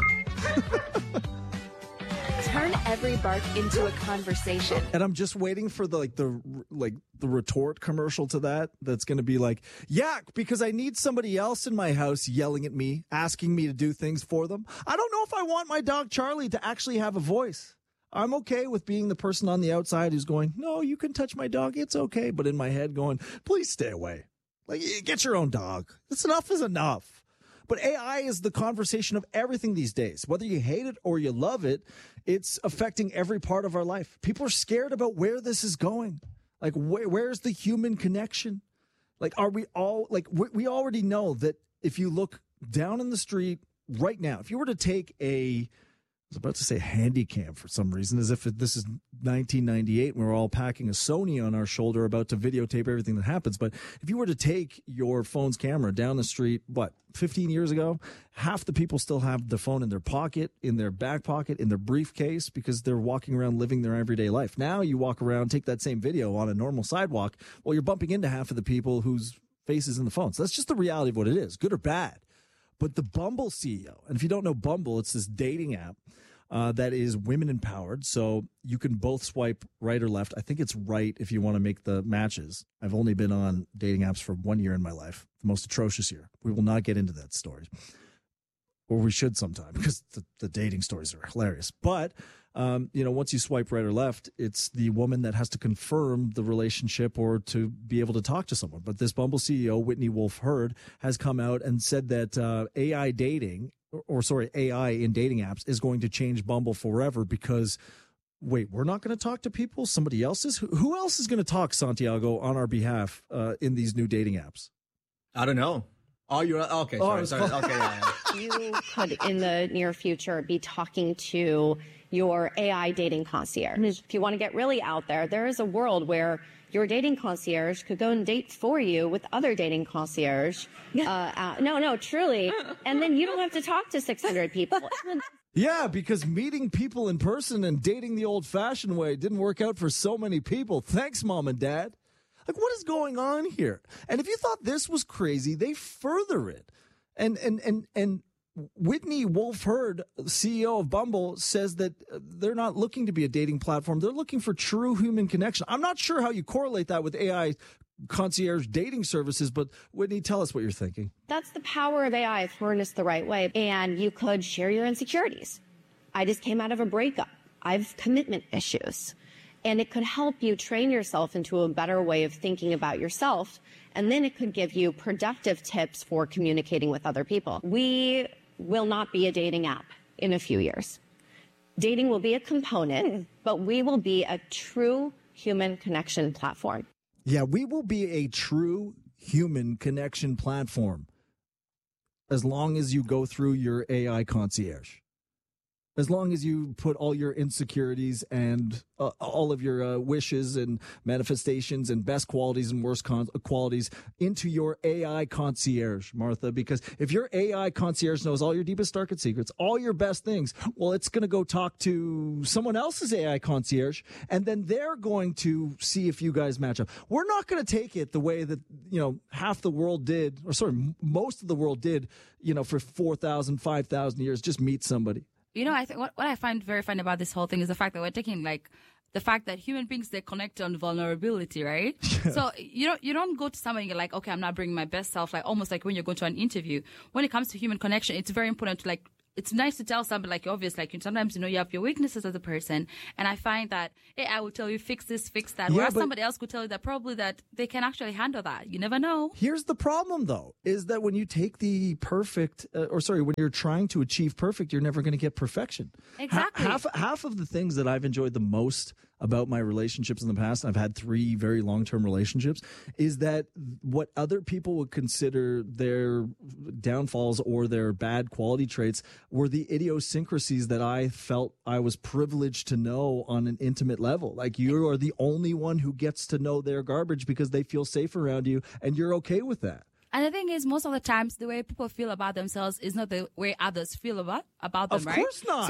Turn every bark into a conversation. And I'm just waiting for the retort commercial to that. That's going to be like, yeah, because I need somebody else in my house yelling at me, asking me to do things for them. I don't know if I want my dog Charlie to actually have a voice. I'm okay with being the person on the outside who's going, no, you can touch my dog. It's okay. But in my head going, please stay away. Like, get your own dog. That's enough is enough. But AI is the conversation of everything these days. Whether you hate it or you love it, it's affecting every part of our life. People are scared about where this is going. Like, where's the human connection? Like, are we all, like, we already know that if you look down in the street right now, if you were to take I was about to say handy cam for some reason, as if this is 1998 and we're all packing a Sony on our shoulder about to videotape everything that happens. But if you were to take your phone's camera down the street, 15 years ago, half the people still have the phone in their pocket, in their back pocket, in their briefcase, because they're walking around living their everyday life. Now you walk around, take that same video on a normal sidewalk, well, you're bumping into half of the people whose face is in the phone. So that's just the reality of what it is, good or bad. But the Bumble CEO, and if you don't know Bumble, it's this dating app that is women empowered. So you can both swipe right or left. I think it's right if you want to make the matches. I've only been on dating apps for 1 year in my life, the most atrocious year. We will not get into that story. Or we should sometime because the dating stories are hilarious. But, once you swipe right or left, it's the woman that has to confirm the relationship or to be able to talk to someone. But this Bumble CEO, Whitney Wolfe Herd, has come out and said that AI in dating apps is going to change Bumble forever because, wait, we're not going to talk to people? Somebody else is? Who else is going to talk, Santiago, on our behalf in these new dating apps? I don't know. Oh, you're okay. Sorry. Okay, yeah. You could, in the near future, be talking to your AI dating concierge. If you want to get really out there, there is a world where your dating concierge could go and date for you with other dating concierge. No, truly. And then you don't have to talk to 600 people. Yeah, because meeting people in person and dating the old-fashioned way didn't work out for so many people. Thanks, Mom and Dad. Like, what is going on here? And if you thought this was crazy, they further it. And Whitney Wolfe Herd, CEO of Bumble, says that they're not looking to be a dating platform. They're looking for true human connection. I'm not sure how you correlate that with AI concierge dating services, but Whitney, tell us what you're thinking. That's the power of AI if harnessed the right way. And you could share your insecurities. I just came out of a breakup. I have commitment issues. And it could help you train yourself into a better way of thinking about yourself. And then it could give you productive tips for communicating with other people. We will not be a dating app in a few years. Dating will be a component, but we will be a true human connection platform. Yeah, we will be a true human connection platform as long as you go through your AI concierge. As long as you put all your insecurities and all of your wishes and manifestations and best qualities and worst qualities into your AI concierge, Martha, because if your AI concierge knows all your deepest, darkest secrets, all your best things, well, it's going to go talk to someone else's AI concierge, and then they're going to see if you guys match up. We're not going to take it the way that, half the world did, most of the world did, for 4,000, 5,000 years, just meet somebody. I think what I find very funny about this whole thing is the fact that we're taking the fact that human beings, they connect on vulnerability, right? So you don't go to somebody and you're like, okay, I'm not bringing my best self, like almost like when you're going to an interview. When it comes to human connection, it's very important to it's nice to tell somebody obvious, sometimes, you have your weaknesses as a person. And I find that, hey, I will tell you, fix this, fix that. Whereas somebody else could tell you that probably that they can actually handle that. You never know. Here's the problem, though, is that when you take the perfect, when you're trying to achieve perfect, you're never going to get perfection. Exactly. Half of the things that I've enjoyed the most about my relationships in the past, I've had 3 very long-term relationships, is that what other people would consider their downfalls or their bad quality traits were the idiosyncrasies that I felt I was privileged to know on an intimate level. Like, you are the only one who gets to know their garbage because they feel safe around you, and you're okay with that. And the thing is, most of the times, the way people feel about themselves is not the way others feel about them, right? Of course not. So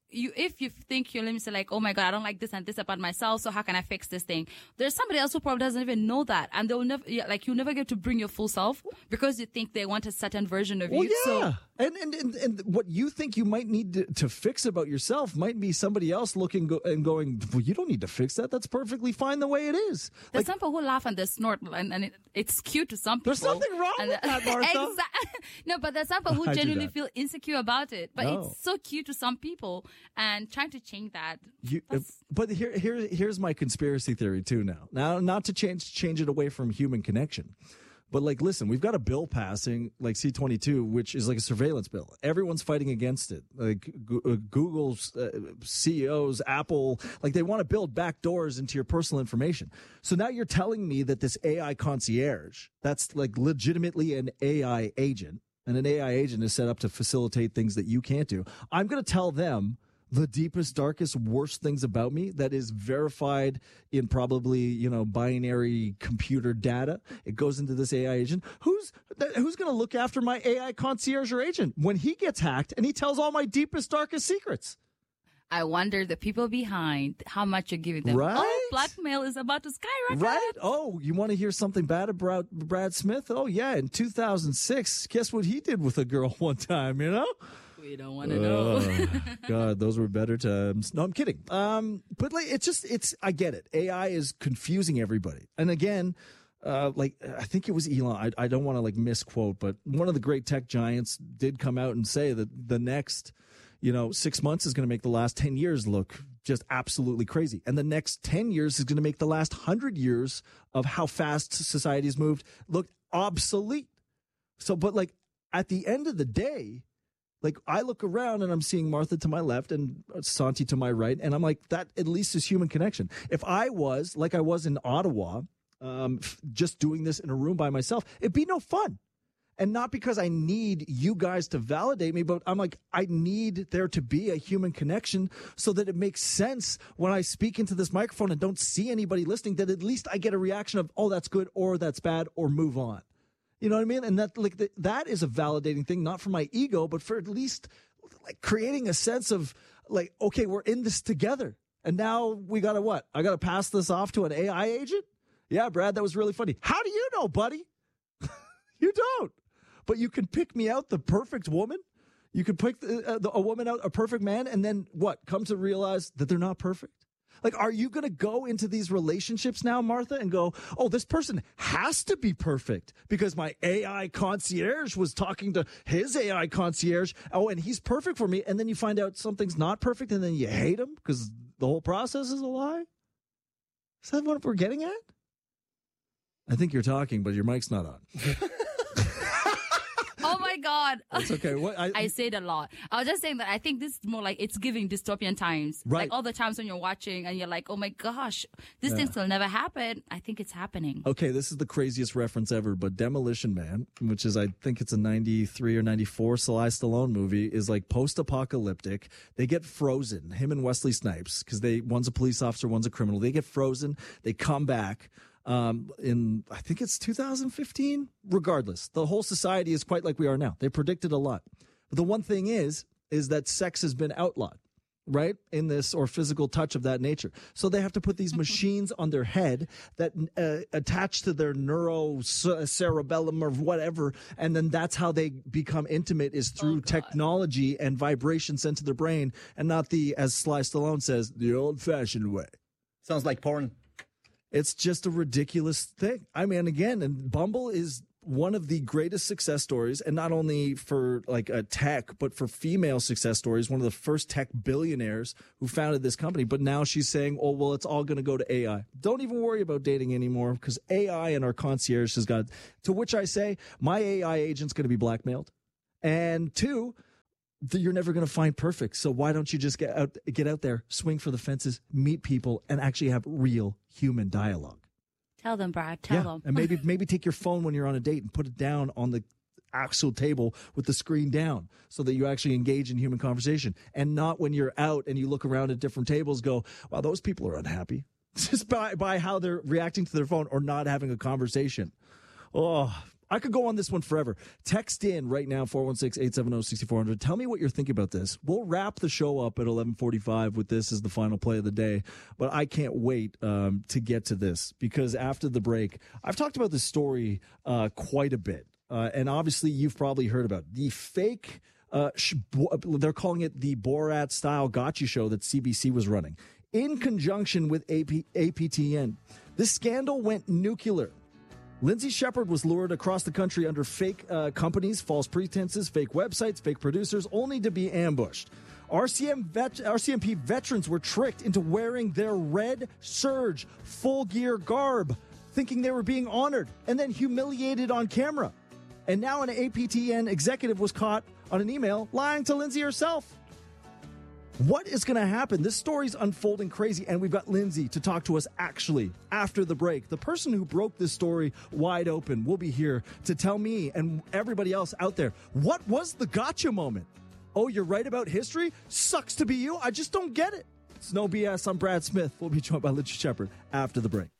if you think you're, let me say, oh my God, I don't like this and this about myself, so how can I fix this thing? There's somebody else who probably doesn't even know that, and they'll never, you'll never get to bring your full self because you think they want a certain version of you. Yeah. And what you think you might need to fix about yourself might be somebody else looking and going, well, you don't need to fix that. That's perfectly fine the way it is. There's some people who laugh and they snort, and it's cute to some people. There's nothing wrong with that, Martha. No, but there's some people who genuinely feel insecure about it. But it's so cute to some people, and trying to change that. But here's my conspiracy theory too now. Not to change it away from human connection. But listen, we've got a bill passing like C-22, which is like a surveillance bill. Everyone's fighting against it. Like Google's CEOs, Apple, they want to build back doors into your personal information. So now you're telling me that this AI concierge, that's legitimately an AI agent, and an AI agent is set up to facilitate things that you can't do. I'm going to tell them the deepest, darkest, worst things about me that is verified in probably, binary computer data. It goes into this AI agent. Who's going to look after my AI concierge or agent when he gets hacked and he tells all my deepest, darkest secrets? I wonder the people behind how much you're giving them. Right? Oh, blackmail is about to skyrocket. Right? Oh, you want to hear something bad about Brad Smith? Oh, yeah. In 2006, guess what he did with a girl one time, We don't want to know. God, those were better times. No, I'm kidding. But I get it. AI is confusing everybody. And again, I think it was Elon. I don't want to misquote, but one of the great tech giants did come out and say that the next, 6 months is going to make the last 10 years look just absolutely crazy. And the next 10 years is going to make the last 100 years of how fast society has moved look obsolete. So, but at the end of the day, I look around and I'm seeing Martha to my left and Santi to my right, and I'm like, that at least is human connection. If I was, like I was in Ottawa, just doing this in a room by myself, it'd be no fun. And not because I need you guys to validate me, but I'm like, I need there to be a human connection so that it makes sense when I speak into this microphone and don't see anybody listening, that at least I get a reaction of, oh, that's good, or that's bad, or move on. You know what I mean? And that is a validating thing, not for my ego, but for at least creating a sense of okay, we're in this together. And now we got to what? I got to pass this off to an AI agent? Yeah, Brad, that was really funny. How do you know, buddy? You don't. But you can pick me out the perfect woman. You can pick a woman out, a perfect man, and then what? Come to realize that they're not perfect. Are you going to go into these relationships now, Martha, and go, oh, this person has to be perfect because my AI concierge was talking to his AI concierge. Oh, and he's perfect for me. And then you find out something's not perfect and then you hate him because the whole process is a lie? Is that what we're getting at? I think you're talking, but your mic's not on. Oh my my God. That's okay. What, I say it a lot. I was just saying that I think this is more like it's giving dystopian times. Right. Like all the times when you're watching and you're like, oh my gosh, these things will never happen. I think it's happening. Okay, this is the craziest reference ever, but Demolition Man, which is, I think it's a 93 or 94 Sly Stallone movie, is like post-apocalyptic. They get frozen, him and Wesley Snipes, because one's a police officer, one's a criminal. They get frozen. They come back. In I think it's 2015. Regardless, the whole society is quite like we are now. They predicted a lot, but the one thing is that sex has been outlawed, right? In this, or physical touch of that nature. So they have to put these machines on their head that attach to their cerebellum or whatever, and then that's how they become intimate, is through technology and vibration sent to their brain, and not the, as Sly Stallone says, the old-fashioned way. Sounds like porn. It's just a ridiculous thing. I mean, again, and Bumble is one of the greatest success stories, and not only for like a tech, but for female success stories. One of the first tech billionaires who founded this company. But now she's saying, oh, well, it's all going to go to AI. Don't even worry about dating anymore, because AI and our concierge has got, to which I say, my AI agent's going to be blackmailed. And two, you're never going to find perfect. So why don't you just get out there, swing for the fences, meet people, and actually have real human dialogue? Tell them, Brad. Tell them. And maybe take your phone when you're on a date and put it down on the actual table with the screen down, so that you actually engage in human conversation, and not when you're out and you look around at different tables, go, wow, those people are unhappy just by how they're reacting to their phone or not having a conversation. Oh, I could go on this one forever. Text in right now, 416-870-6400. Tell me what you're thinking about this. We'll wrap the show up at 11:45 with this as the final play of the day. But I can't wait to get to this, because after the break, I've talked about this story quite a bit. And obviously, you've probably heard about the fake, they're calling it the Borat-style gotcha show that CBC was running in conjunction with APTN. This scandal went nuclear. Lindsay Shepherd was lured across the country under fake companies, false pretenses, fake websites, fake producers, only to be ambushed. RCMP veterans were tricked into wearing their red Surge full gear garb, thinking they were being honored, and then humiliated on camera. And now an APTN executive was caught on an email lying to Lindsay herself. What is going to happen? This story's unfolding crazy, and we've got Lindsay to talk to us actually after the break. The person who broke this story wide open will be here to tell me and everybody else out there, what was the gotcha moment? Oh, you're right about history? Sucks to be you. I just don't get it. It's No BS. I'm Brad Smith. We'll be joined by Lindsay Shepherd after the break.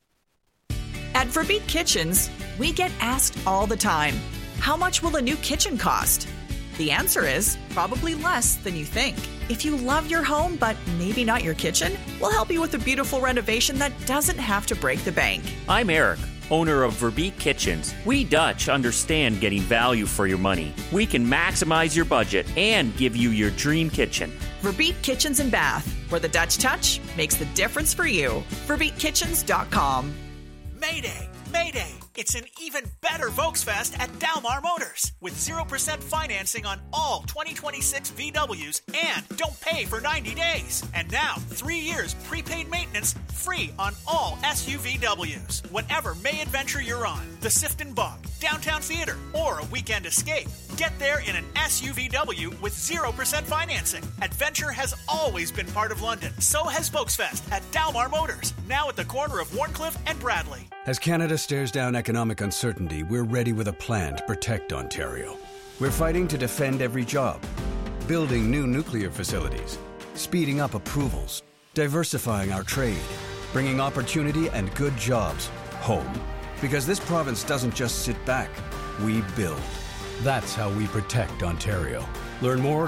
At Verbeek Kitchens, we get asked all the time, how much will a new kitchen cost? The answer is probably less than you think. If you love your home, but maybe not your kitchen, we'll help you with a beautiful renovation that doesn't have to break the bank. I'm Eric, owner of Verbeek Kitchens. We Dutch understand getting value for your money. We can maximize your budget and give you your dream kitchen. Verbeek Kitchens and Bath, where the Dutch touch makes the difference for you. VerbeekKitchens.com. Mayday! Mayday! It's an even better Volksfest at Dalmar Motors with 0% financing on all 2026 VWs and don't pay for 90 days. And now, 3 years prepaid maintenance free on all SUVWs. Whatever May adventure you're on, the Sifton Bog, Downtown Theater, or a weekend escape, get there in an SUVW with 0% financing. Adventure has always been part of London. So has Volksfest at Dalmar Motors, now at the corner of Warncliffe and Bradley. As Canada stares down economic uncertainty, we're ready with a plan to protect Ontario. We're fighting to defend every job, building new nuclear facilities, speeding up approvals, diversifying our trade, bringing opportunity and good jobs home. Because this province doesn't just sit back, we build. That's how we protect Ontario. Learn more at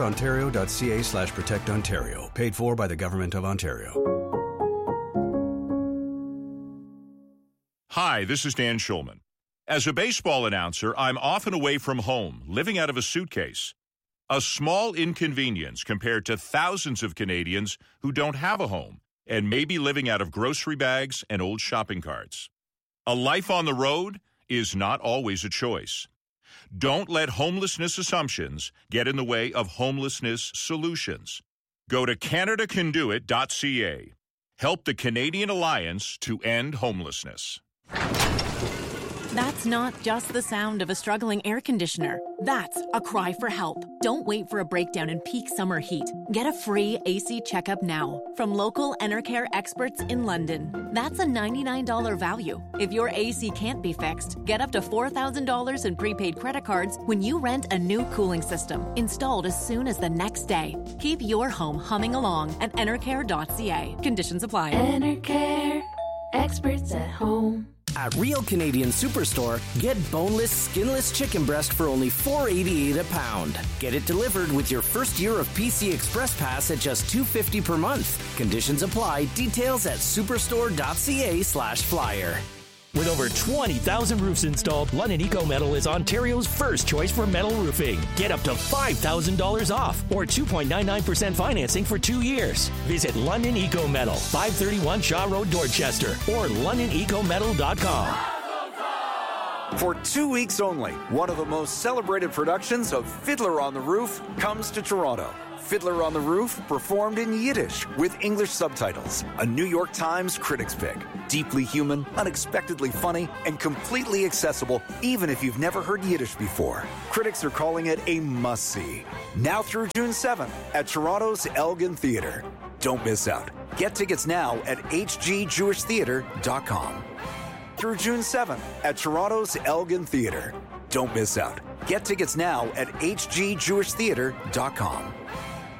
ontario.ca/protectontario. Paid for by the Government of Ontario. Hi, this is Dan Schulman. As a baseball announcer, I'm often away from home, living out of a suitcase. A small inconvenience compared to thousands of Canadians who don't have a home and may be living out of grocery bags and old shopping carts. A life on the road is not always a choice. Don't let homelessness assumptions get in the way of homelessness solutions. Go to CanadaCanDoIt.ca. Help the Canadian Alliance to End Homelessness. That's not just the sound of a struggling air conditioner. That's a cry for help. Don't wait for a breakdown in peak summer heat. Get a free AC checkup now from local Enercare experts in London. That's a $99 value. If your AC can't be fixed, get up to $4,000 in prepaid credit cards when you rent a new cooling system installed as soon as the next day. Keep your home humming along at enercare.ca. Conditions apply. Enercare, experts at home. At Real Canadian Superstore, get boneless, skinless chicken breast for only $4.88 a pound. Get it delivered with your first year of PC Express Pass at just $2.50 per month. Conditions apply. Details at superstore.ca/flyer. With over 20,000 roofs installed, London Eco Metal is Ontario's first choice for metal roofing. Get up to $5,000 off or 2.99% financing for 2 years. Visit London Eco Metal, 531 Shaw Road, Dorchester, or LondonEcoMetal.com. For 2 weeks only, one of the most celebrated productions of Fiddler on the Roof comes to Toronto. Fiddler on the Roof, performed in Yiddish with English subtitles. A New York Times critics pick. Deeply human, unexpectedly funny, and completely accessible even if you've never heard Yiddish before. Critics are calling it a must-see. Now through June 7th at Toronto's Elgin Theatre. Don't miss out. Get tickets now at hgjewishtheatre.com. Through June 7th at Toronto's Elgin Theatre. Don't miss out. Get tickets now at hgjewishtheatre.com.